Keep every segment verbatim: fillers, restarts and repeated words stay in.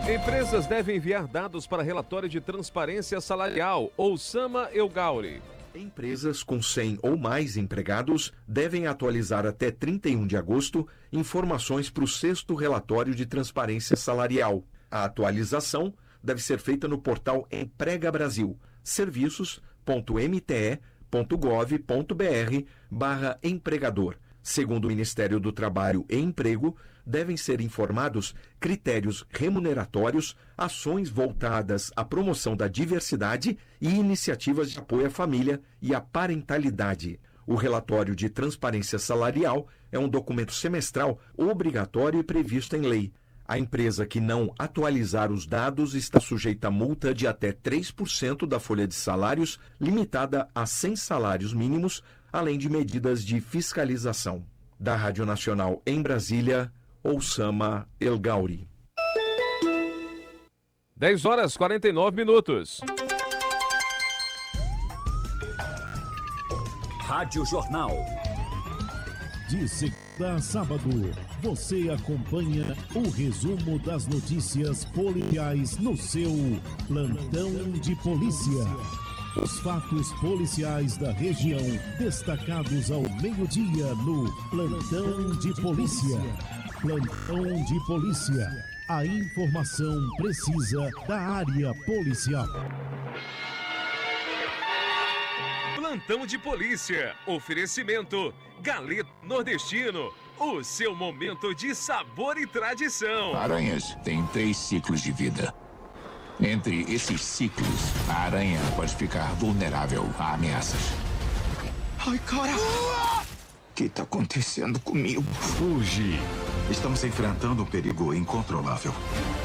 Empresas devem enviar dados para relatório de transparência salarial, ou SAMA Elgauri. Empresas com cem ou mais empregados devem atualizar até trinta e um de agosto informações para o sexto relatório de transparência salarial. A atualização deve ser feita no portal Emprega Brasil, serviços ponto m t e ponto gov ponto b r barra empregador. Segundo o Ministério do Trabalho e Emprego, devem ser informados critérios remuneratórios, ações voltadas à promoção da diversidade e iniciativas de apoio à família e à parentalidade. O relatório de transparência salarial é um documento semestral obrigatório e previsto em lei. A empresa que não atualizar os dados está sujeita a multa de até três por cento da folha de salários, limitada a cem salários mínimos, além de medidas de fiscalização. Da Rádio Nacional em Brasília, Oussama Elgauri. dez horas e quarenta e nove minutos. Rádio Jornal. De segunda a sábado, você acompanha o resumo das notícias policiais no seu Plantão de Polícia. Os fatos policiais da região, destacados ao meio-dia no Plantão de Polícia. Plantão de Polícia. A informação precisa da área policial. Plantão de Polícia. Oferecimento Galeto Nordestino. O seu momento de sabor e tradição. Aranhas têm três ciclos de vida. Entre esses ciclos, a aranha pode ficar vulnerável a ameaças. Ai, cara! O que está acontecendo comigo? Fuge! Estamos enfrentando um perigo incontrolável.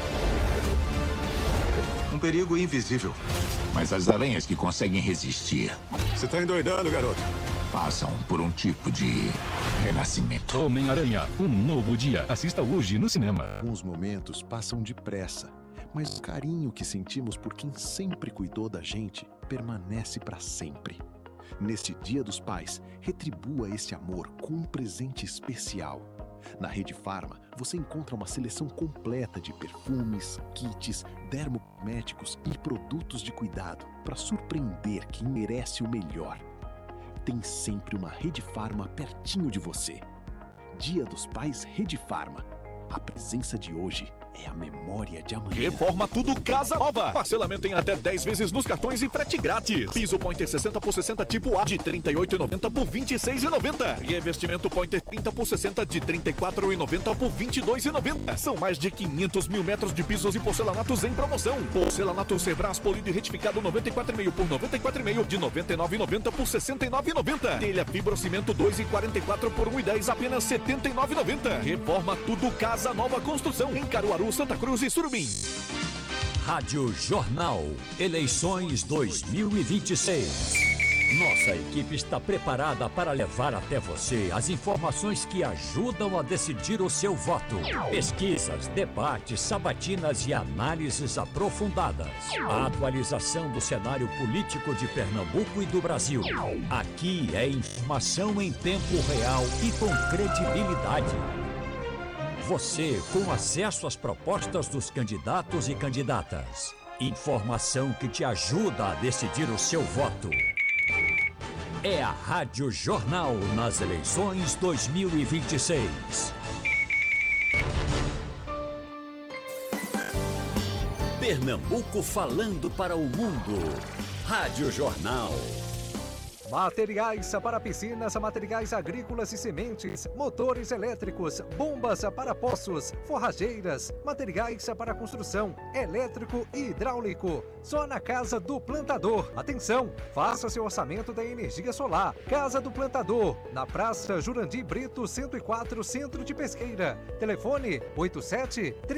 Um perigo invisível. Mas as aranhas que conseguem resistir... Você está endoidando, garoto? Passam por um tipo de renascimento. Homem-Aranha, um novo dia. Assista hoje no cinema. Alguns momentos passam depressa, mas o carinho que sentimos por quem sempre cuidou da gente permanece para sempre. Neste Dia dos Pais, retribua esse amor com um presente especial. Na Rede Farma, você encontra uma seleção completa de perfumes, kits, dermocosméticos e produtos de cuidado para surpreender quem merece o melhor. Tem sempre uma Rede Farma pertinho de você. Dia dos Pais Rede Farma. A presença de hoje é a memória de amanhã. Reforma tudo casa nova. Parcelamento em até dez vezes nos cartões e frete grátis. Piso Pointer sessenta por sessenta tipo A de trinta e oito reais e noventa centavos por vinte e seis reais e noventa centavos. Revestimento Pointer trinta por sessenta de trinta e quatro reais e noventa centavos por vinte e dois reais e noventa centavos. São mais de quinhentos mil metros de pisos e porcelanatos em promoção. Porcelanato Cebrás polido e retificado noventa e quatro reais e meio por noventa e quatro reais e meio de noventa e nove reais e noventa centavos por sessenta e nove reais e noventa centavos. Telha fibrocimento dois reais e quarenta e quatro centavos por um real e dez centavos apenas setenta e nove reais e noventa centavos. Reforma tudo casa nova construção em Caruaru, Santa Cruz e Surubim. Rádio Jornal. Eleições dois mil e vinte e seis. Nossa equipe está preparada para levar até você as informações que ajudam a decidir o seu voto. Pesquisas, debates, sabatinas e análises aprofundadas. A atualização do cenário político de Pernambuco e do Brasil. Aqui é informação em tempo real e com credibilidade. Você com acesso às propostas dos candidatos e candidatas. Informação que te ajuda a decidir o seu voto. É a Rádio Jornal nas eleições dois mil e vinte e seis. Pernambuco falando para o mundo. Rádio Jornal. Materiais para piscinas, materiais agrícolas e sementes, motores elétricos, bombas para poços, forrageiras, materiais para construção, elétrico e hidráulico. Só na Casa do Plantador. Atenção, faça seu orçamento da energia solar. Casa do Plantador, na Praça Jurandir Brito cento e quatro, Centro de Pesqueira. Telefone oito sete